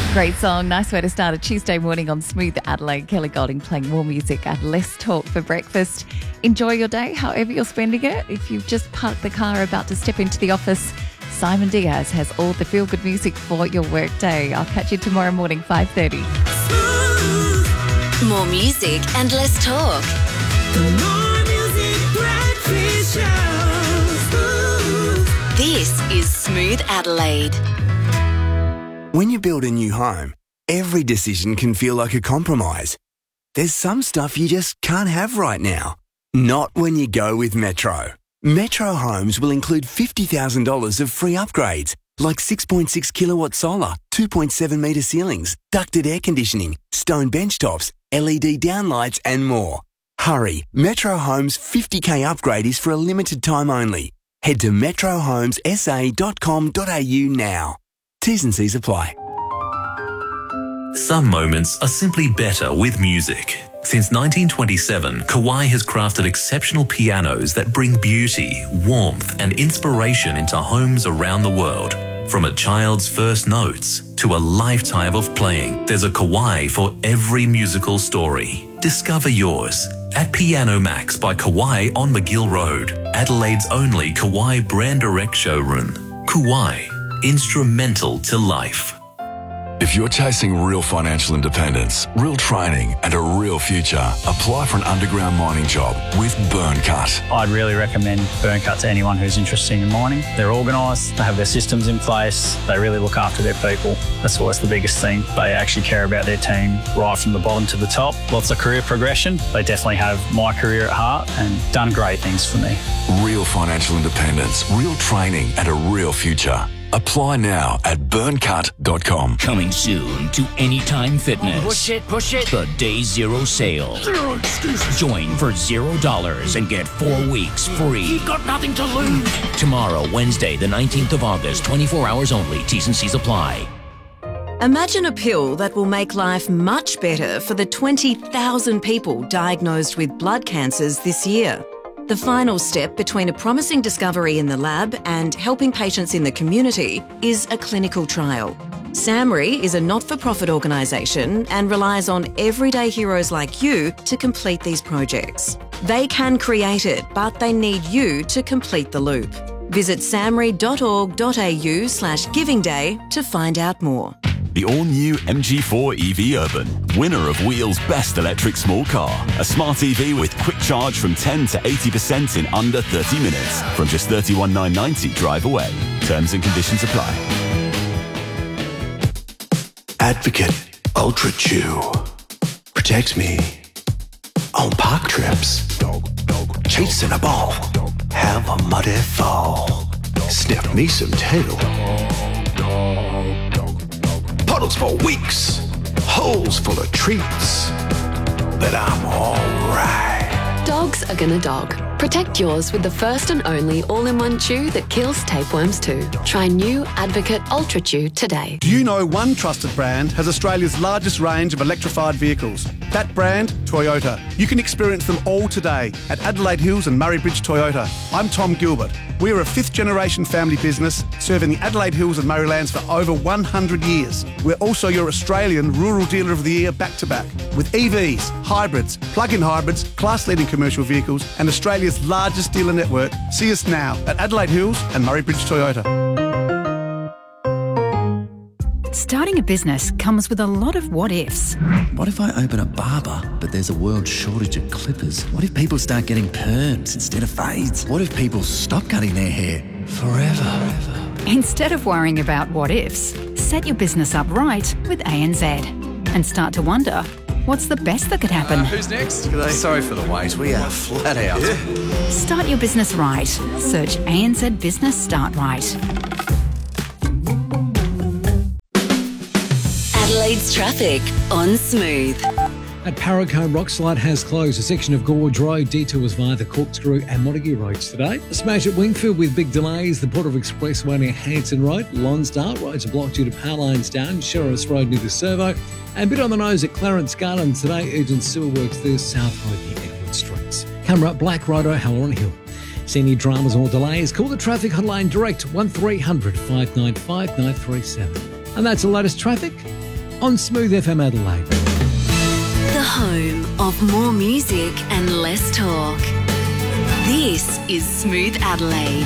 Great song. Nice way to start a Tuesday morning on Smooth Adelaide. Kelly Golding playing more music and less talk for breakfast. Enjoy your day, however you're spending it. If you've just parked the car about to step into the office, Simon Diaz has all the feel-good music for your work day. I'll catch you tomorrow morning, 5:30. More music and less talk. The More Music Breakfast Show. This is Smooth Adelaide. When you build a new home, every decision can feel like a compromise. There's some stuff you just can't have right now. Not when you go with Metro. Metro Homes will include $50,000 of free upgrades, like 6.6 kilowatt solar, 2.7 metre ceilings, ducted air conditioning, stone bench tops, LED downlights and more. Hurry, Metro Homes 50k upgrade is for a limited time only. Head to metrohomesa.com.au now. T's and C's apply. Some moments are simply better with music. Since 1927, Kawai has crafted exceptional pianos that bring beauty, warmth and inspiration into homes around the world. From a child's first notes to a lifetime of playing, there's a Kawai for every musical story. Discover yours at Piano Max by Kawai on McGill Road, Adelaide's only Kawai brand direct showroom. Kawai, instrumental to life. If you're chasing real financial independence, real training and a real future, apply for an underground mining job with Burncut. I'd really recommend Burncut to anyone who's interested in mining. They're organised, they have their systems in place, they really look after their people. That's always the biggest thing. They actually care about their team right from the bottom to the top. Lots of career progression. They definitely have my career at heart and done great things for me. Real financial independence, real training and a real future. Apply now at burncut.com. Coming soon to Anytime Fitness. Push it. The Day Zero sale. Zero excuses. Join for $0 and get 4 weeks free. You've got nothing to lose. Tomorrow, Wednesday, the 19th of August, 24 hours only. T's and C's apply. Imagine a pill that will make life much better for the 20,000 people diagnosed with blood cancers this year. The final step between a promising discovery in the lab and helping patients in the community is a clinical trial. SAMRI is a not-for-profit organisation and relies on everyday heroes like you to complete these projects. They can create it, but they need you to complete the loop. Visit samri.org.au/Giving Day to find out more. The all-new MG4 EV Urban, winner of Wheel's Best Electric Small Car. A smart EV with quick charge from 10 to 80% in under 30 minutes. From just $31,990 drive away. Terms and conditions apply. Advocate Ultra Chew. Protect me on park trips. Chasing a ball. Have a muddy fall. Sniff me some tail. Puddles for weeks, holes full of treats, but I'm alright. Dogs are gonna dog. Protect yours with the first and only all-in-one chew that kills tapeworms too. Try new Advocate Ultra Chew today. Do you know one trusted brand has Australia's largest range of electrified vehicles? That brand, Toyota. You can experience them all today at Adelaide Hills and Murray Bridge Toyota. I'm Tom Gilbert. We are a fifth-generation family business serving the Adelaide Hills and Murraylands for over 100 years. We're also your Australian Rural Dealer of the Year back-to-back. With EVs, hybrids, plug-in hybrids, class-leading commercial vehicles and Australia's largest dealer network. See us now at Adelaide Hills and Murray Bridge Toyota. Starting a business comes with a lot of what-ifs. What if I open a barber, but there's a world shortage of clippers? What if people start getting perms instead of fades? What if people stop cutting their hair forever? Instead of worrying about what-ifs, set your business up right with ANZ and start to wonder, what's the best that could happen? Who's next? G'day. Sorry for the wait. We are flat out. Yeah. Start your business right. Search ANZ Business Start Right. Adelaide's traffic on Smooth. At Paracombe, Rockslide has closed a section of Gorge Road. Detours via the Corkscrew and Montague roads today. A smash at Wingfield with big delays. The Porter Expressway near Hanson Road. Lonsdale roads are blocked due to power lines down. Sheriff's Road near the Servo. And a bit on the nose at Clarence Gardens today. Urgent sewer works there. South Road near Edward Streets. Camera up Black Road, O'Halloran Hill. See any dramas or delays? Call the traffic hotline direct 1300 595 937. And that's the latest traffic. on Smooth FM Adelaide. The home of more music and less talk. This is Smooth Adelaide.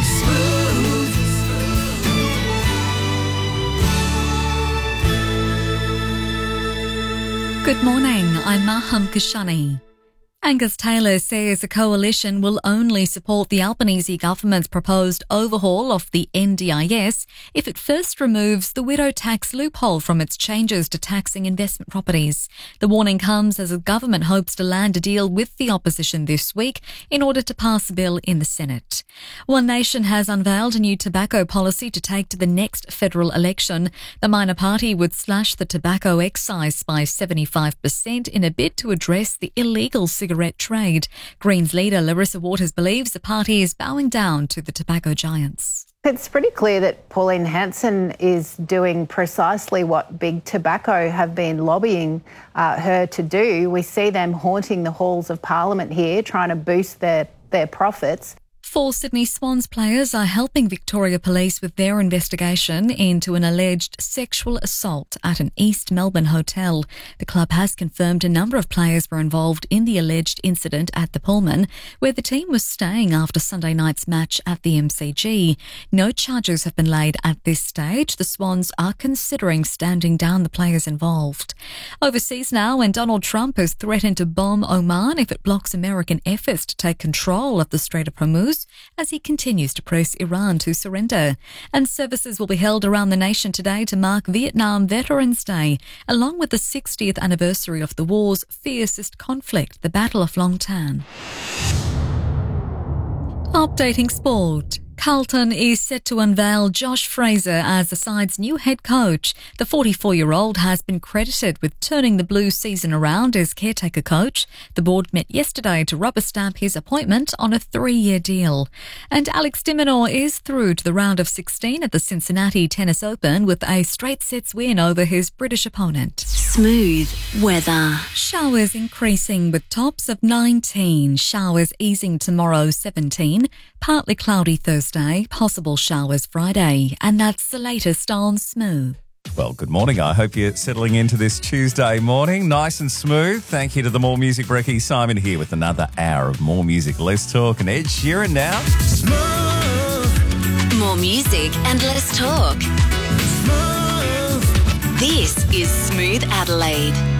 Good morning, I'm Maham Kashani. Angus Taylor says the coalition will only support the Albanese government's proposed overhaul of the NDIS if it first removes the widow tax loophole from its changes to taxing investment properties. The warning comes as the government hopes to land a deal with the opposition this week in order to pass a bill in the Senate. One Nation has unveiled a new tobacco policy to take to the next federal election. The minor party would slash the tobacco excise by 75% in a bid to address the illegal cigarette trade. Greens leader Larissa Waters believes the party is bowing down to the tobacco giants. It's pretty clear that Pauline Hanson is doing precisely what Big Tobacco have been lobbying her to do. We see them haunting the halls of Parliament here, trying to boost their profits. 4 Sydney Swans players are helping Victoria Police with their investigation into an alleged sexual assault at an East Melbourne hotel. The club has confirmed a number of players were involved in the alleged incident at the Pullman, where the team was staying after Sunday night's match at the MCG. No charges have been laid at this stage. The Swans are considering standing down the players involved. Overseas now, and Donald Trump has threatened to bomb Oman if it blocks American efforts to take control of the Strait of Hormuz, as he continues to press Iran to surrender. And services will be held around the nation today to mark Vietnam Veterans Day, along with the 60th anniversary of the war's fiercest conflict, the Battle of Long Tan. Updating sport. Carlton is set to unveil Josh Fraser as the side's new head coach. The 44-year-old has been credited with turning the Blues season around as caretaker coach. The board met yesterday to rubber stamp his appointment on a 3-year deal. And Alex de Minaur is through to the round of 16 at the Cincinnati Tennis Open with a straight sets win over his British opponent. Smooth weather. Showers increasing with tops of 19. Showers easing tomorrow, 17. Partly cloudy Thursday, possible showers Friday. And that's the latest on Smooth. Well, good morning. I hope you're settling into this Tuesday morning nice and smooth. Thank you to the More Music Brekkie. Simon here with another hour of More Music, Less Talk, and Ed Sheeran now. Smooth. More music and less talk. Smooth. This is Smooth Adelaide.